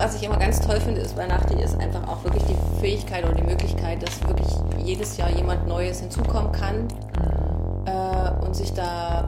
was ich immer ganz toll finde, ist bei Nachti ist einfach auch wirklich die Fähigkeit oder die Möglichkeit, dass wirklich jedes Jahr jemand Neues hinzukommen kann und sich da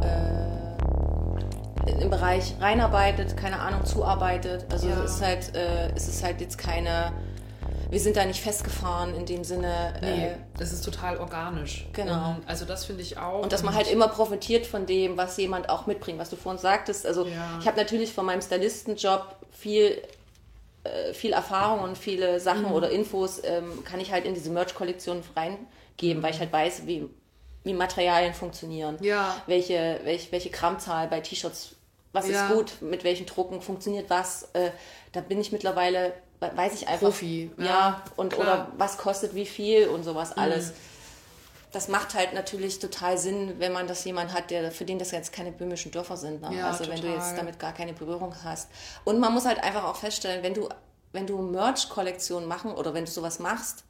im Bereich reinarbeitet, keine Ahnung, zuarbeitet. Also es ist halt jetzt keine, wir sind da nicht festgefahren in dem Sinne. Nee, das ist total organisch. Genau. Und also das finde ich auch. Und dass man halt immer profitiert von dem, was jemand auch mitbringt, was du vorhin sagtest. Also ich habe natürlich von meinem Stylistenjob viel Erfahrung und viele Sachen oder Infos kann ich halt in diese Merch-Kollektion reingeben, weil ich halt weiß, wie Materialien funktionieren, welche Grammzahl bei T-Shirts, was ist gut, mit welchen Drucken funktioniert was. Da bin ich mittlerweile, weiß ich einfach. Profi. Oder was kostet wie viel und sowas alles. Das macht halt natürlich total Sinn, wenn man das jemand hat, für den das jetzt keine böhmischen Dörfer sind. Ne? Ja, also total. wenn du jetzt damit gar keine Berührung hast. Und man muss halt einfach auch feststellen, wenn du Merch-Kollektionen machen oder wenn du sowas machst,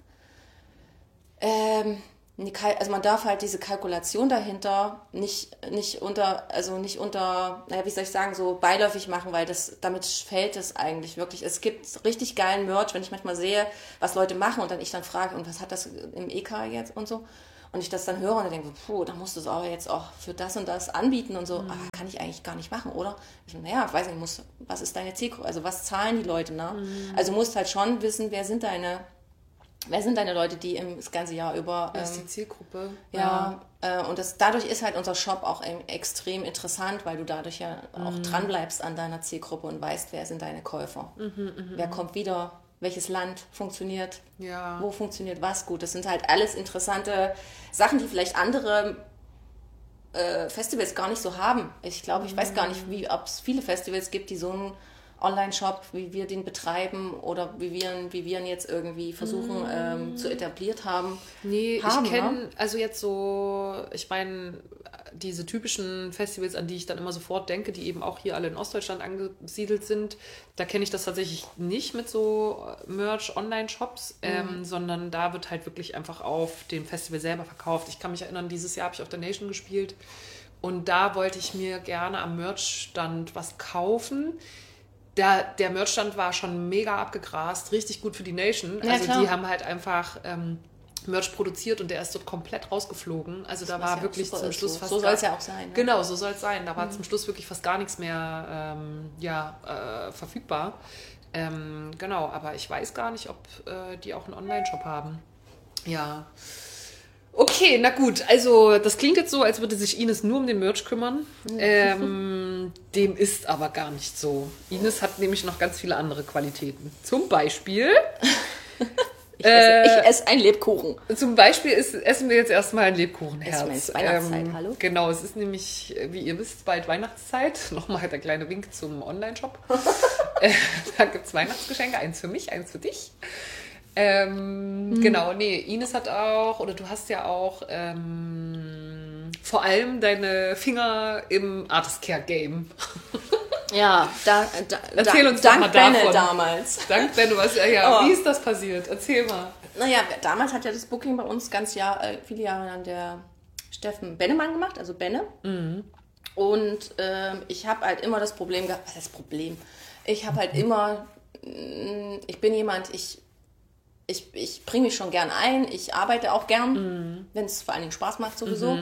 also man darf halt diese Kalkulation dahinter nicht unter, naja, wie soll ich sagen, so beiläufig machen, weil damit fällt es eigentlich wirklich. Es gibt richtig geilen Merch, wenn ich manchmal sehe, was Leute machen und dann ich dann frage, und was hat das im EK jetzt und so. Und ich das dann höre und dann denke, da musst du es aber jetzt auch für das und das anbieten und so. Kann ich eigentlich gar nicht machen, oder? Ich weiß nicht, was ist deine Zielgruppe? Also was zahlen die Leute, ne? Also du musst halt schon wissen, wer sind deine Leute, die das ganze Jahr über... Das ist die Zielgruppe. Und dadurch ist halt unser Shop auch extrem interessant, weil du dadurch ja auch dran bleibst an deiner Zielgruppe und weißt, wer sind deine Käufer. Wer kommt wieder, welches Land funktioniert, wo funktioniert was gut. Das sind halt alles interessante Sachen, die vielleicht andere Festivals gar nicht so haben. Ich glaube, ich weiß gar nicht, ob es viele Festivals gibt, die so einen Online-Shop, wie wir den betreiben oder wie wir ihn jetzt irgendwie versuchen zu etabliert haben. Nee, ich kenne, also jetzt so, ich meine, diese typischen Festivals, an die ich dann immer sofort denke, die eben auch hier alle in Ostdeutschland angesiedelt sind, da kenne ich das tatsächlich nicht mit so Merch-Online-Shops, sondern da wird halt wirklich einfach auf dem Festival selber verkauft. Ich kann mich erinnern, dieses Jahr habe ich auf der Nation gespielt und da wollte ich mir gerne am Merch-Stand was kaufen. Der Merchstand war schon mega abgegrast, richtig gut für die Nation. Also die haben halt einfach Merch produziert und der ist dort komplett rausgeflogen. Also da war wirklich zum Schluss fast... So soll es ja auch sein. Ne? Genau, so soll es sein. Da war zum Schluss wirklich fast gar nichts mehr verfügbar. Genau, aber ich weiß gar nicht, ob die auch einen Online-Shop haben. Ja. Okay, na gut, also das klingt jetzt so, als würde sich Ines nur um den Merch kümmern. Dem ist aber gar nicht so. Ines hat nämlich noch ganz viele andere Qualitäten. Zum Beispiel... Ich esse einen Lebkuchen. Zum Beispiel essen wir jetzt erstmal ein Lebkuchenherz. Es ist Weihnachtszeit, hallo? Genau, es ist nämlich, wie ihr wisst, bald Weihnachtszeit. Nochmal der kleine Wink zum Online-Shop. Da gibt es Weihnachtsgeschenke, eins für mich, eins für dich. Genau, nee, Ines hat auch, oder du hast ja auch vor allem deine Finger im Artist-Care-Game. Ja, erzähl uns doch mal davon. Benne damals. Dank Benne, wie ist das passiert? Erzähl mal. Naja, damals hat ja das Booking bei uns viele Jahre lang der Steffen Bennemann gemacht, also Benne. Und ich habe halt immer das Problem gehabt, was ist das Problem? Ich habe halt immer, ich bin jemand, ich bringe mich schon gern ein, ich arbeite auch gern, wenn es vor allen Dingen Spaß macht sowieso.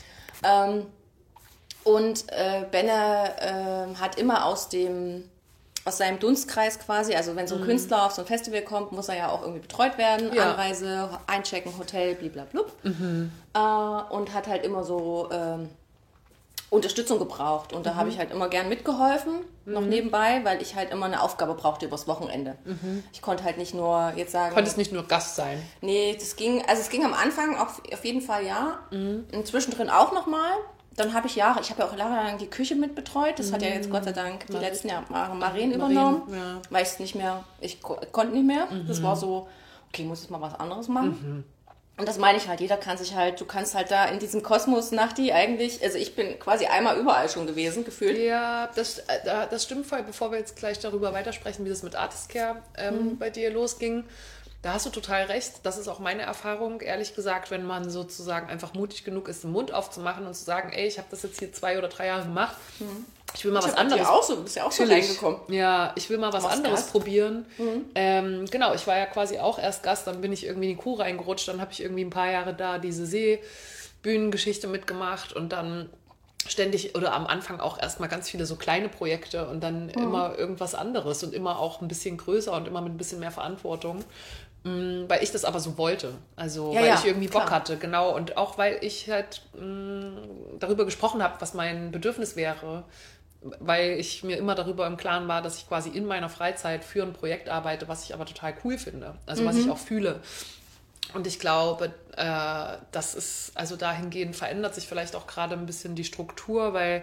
Und Benne hat immer aus seinem Dunstkreis quasi, also wenn so ein Künstler auf so ein Festival kommt, muss er ja auch irgendwie betreut werden, Anreise, einchecken, Hotel, bliblablub. Und hat halt immer so Unterstützung gebraucht. Und da habe ich halt immer gern mitgeholfen, noch nebenbei, weil ich halt immer eine Aufgabe brauchte übers Wochenende. Ich konnte halt nicht nur jetzt sagen... Konntest nicht nur Gast sein? Nee, es ging am Anfang auf jeden Fall und zwischendrin auch nochmal. Dann habe ich ja auch jahrelang die Küche mitbetreut. Das hat ja jetzt Gott sei Dank die letzten Jahre Maren übernommen, weil ich konnte nicht mehr. Das war so, okay, muss ich mal was anderes machen. Und das meine ich halt, du kannst halt da in diesem Kosmos Nachti eigentlich, also ich bin quasi einmal überall schon gewesen, gefühlt. Ja, das stimmt voll. Bevor wir jetzt gleich darüber weitersprechen, wie das mit Artist Care bei dir losging, Da hast du total recht. Das ist auch meine Erfahrung, ehrlich gesagt, wenn man sozusagen einfach mutig genug ist, den Mund aufzumachen und zu sagen, ey, ich habe das jetzt hier 2 oder 3 Jahre gemacht. Ich will mal was anderes. Du bist ja auch so reingekommen. Ja, ich will mal was anderes probieren. Genau, ich war ja quasi auch erst Gast, dann bin ich irgendwie in die Kuh reingerutscht, dann habe ich irgendwie ein paar Jahre da diese Seebühnengeschichte mitgemacht und dann ständig oder am Anfang auch erstmal ganz viele so kleine Projekte und dann immer irgendwas anderes und immer auch ein bisschen größer und immer mit ein bisschen mehr Verantwortung. Weil ich das aber so wollte. Also weil ich irgendwie Bock hatte, genau. Und auch weil ich halt darüber gesprochen habe, was mein Bedürfnis wäre. Weil ich mir immer darüber im Klaren war, dass ich quasi in meiner Freizeit für ein Projekt arbeite, was ich aber total cool finde. Also was ich auch fühle. Und ich glaube, das ist, also dahingehend verändert sich vielleicht auch gerade ein bisschen die Struktur, weil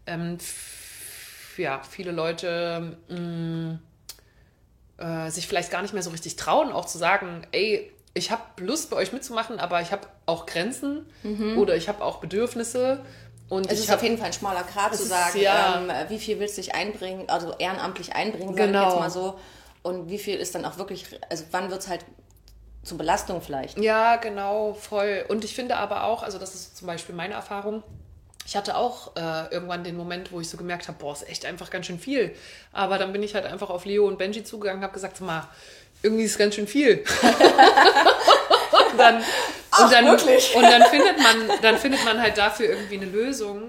viele Leute sich vielleicht gar nicht mehr so richtig trauen, auch zu sagen, ey, ich habe Lust, bei euch mitzumachen, aber ich habe auch Grenzen oder ich habe auch Bedürfnisse. Und es ist auf jeden Fall ein schmaler Grat zu sagen, wie viel willst du dich einbringen, also ehrenamtlich einbringen, sage ich jetzt mal so. Und wie viel ist dann auch wirklich, also wann wird es halt zur Belastung vielleicht? Ja, genau, voll. Und ich finde aber auch, also das ist zum Beispiel meine Erfahrung, ich hatte auch irgendwann den Moment, wo ich so gemerkt habe, boah, ist echt einfach ganz schön viel. Aber dann bin ich halt einfach auf Leo und Benji zugegangen und habe gesagt, mal, irgendwie ist es ganz schön viel. Und dann findet man halt dafür irgendwie eine Lösung.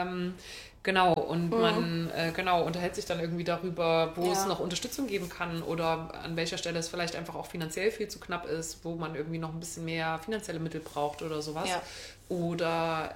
Genau, und man unterhält sich dann irgendwie darüber, wo es noch Unterstützung geben kann oder an welcher Stelle es vielleicht einfach auch finanziell viel zu knapp ist, wo man irgendwie noch ein bisschen mehr finanzielle Mittel braucht oder sowas. Ja. Oder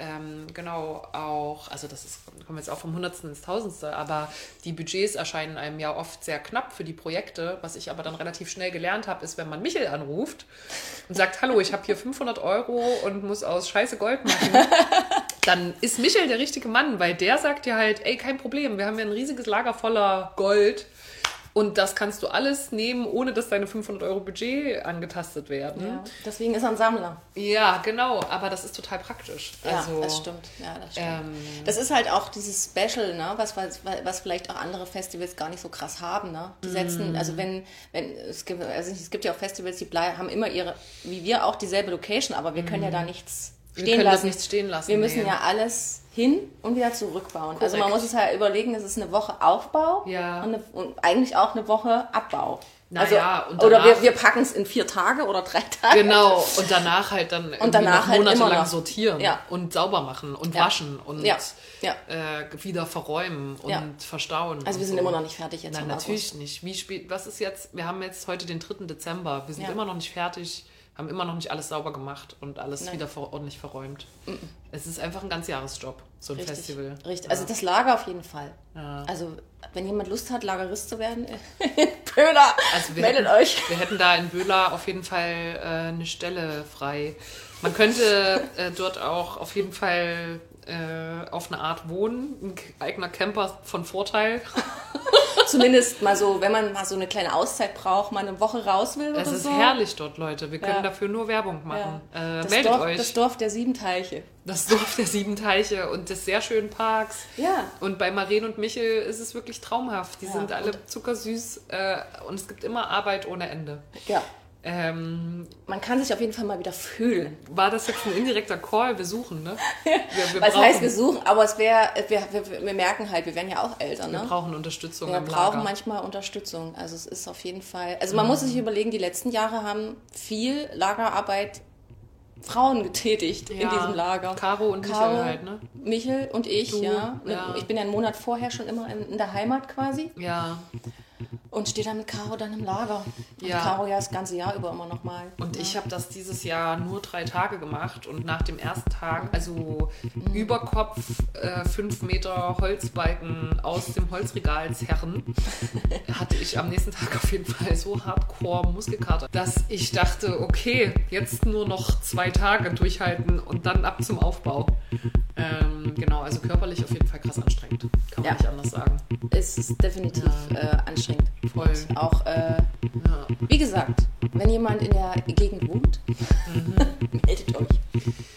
auch, also kommen wir jetzt auch vom Hundertsten ins Tausendste, aber die Budgets erscheinen einem ja oft sehr knapp für die Projekte. Was ich aber dann relativ schnell gelernt habe, ist, wenn man Michel anruft und sagt, hallo, ich habe hier 500 € und muss aus Scheiße Gold machen, dann ist Michel der richtige Mann, weil der sagt dir halt, ey, kein Problem, wir haben ja ein riesiges Lager voller Gold. Und das kannst du alles nehmen, ohne dass deine 500 € Budget angetastet werden. Ja, deswegen ist er ein Sammler. Ja, genau. Aber das ist total praktisch. Ja, das stimmt. Ja, das stimmt. Das ist halt auch dieses Special, ne, was vielleicht auch andere Festivals gar nicht so krass haben. Ne? Die setzen, also es gibt ja auch Festivals, die haben immer ihre, wie wir auch, dieselbe Location, aber wir können ja da nichts stehen lassen. Wir müssen ja alles hin und wieder zurückbauen. Korrekt. Also man muss es halt überlegen, es ist eine Woche Aufbau und eigentlich auch eine Woche Abbau. Oder wir packen es in 4 Tage oder 3 Tage. Genau, und danach halt dann monatelang sortieren und sauber machen und waschen und wieder verräumen und verstauen. Also wir sind immer noch nicht fertig jetzt. Nein, natürlich nicht. Wie spät, was ist jetzt, wir haben jetzt heute den 3. Dezember, wir sind immer noch nicht fertig, haben immer noch nicht alles sauber gemacht und alles wieder ordentlich verräumt. Es ist einfach ein Ganzjahresjob, so ein Festival. Richtig, also das Lager auf jeden Fall. Ja. Also wenn jemand Lust hat, Lagerist zu werden, in Böhler, meldet euch. Wir hätten da in Böhler auf jeden Fall eine Stelle frei. Man könnte dort auch auf jeden Fall auf eine Art wohnen, ein eigener Camper von Vorteil. Zumindest mal so, wenn man mal so eine kleine Auszeit braucht, mal eine Woche raus will oder so. Es ist herrlich dort, Leute. Wir können dafür nur Werbung machen. Ja. Meldet euch. Das Dorf der 7 Teiche. Das Dorf der 7 Teiche und des sehr schönen Parks. Ja. Und bei Maren und Michel ist es wirklich traumhaft. Die sind alle zuckersüß und es gibt immer Arbeit ohne Ende. Ja. Man kann sich auf jeden Fall mal wieder fühlen. War das jetzt ein indirekter Call? Wir suchen, ne? Was heißt wir suchen? Aber wir merken halt, wir werden ja auch älter, ne? Wir brauchen Unterstützung im Lager. Wir brauchen manchmal Unterstützung. Also es ist auf jeden Fall... Also man muss sich überlegen, die letzten Jahre haben viel Lagerarbeit Frauen getätigt in diesem Lager. Caro und Michel halt, ne? Michel und ich, ja. Ich bin ja einen Monat vorher schon immer in der Heimat quasi. Ja. Und stehe dann mit Caro dann im Lager. Und Caro ja das ganze Jahr über immer noch mal. Und ich habe das dieses Jahr nur 3 Tage gemacht und nach dem ersten Tag, also über Kopf 5 Meter Holzbalken aus dem Holzregal zerren, hatte ich am nächsten Tag auf jeden Fall so hardcore Muskelkater, dass ich dachte, okay, jetzt nur noch 2 Tage durchhalten und dann ab zum Aufbau. Genau, also körperlich auf jeden Fall krass anstrengend. Kann man nicht anders sagen. Es ist definitiv anstrengend. Voll. Und auch, wie gesagt, wenn jemand in der Gegend wohnt, meldet euch.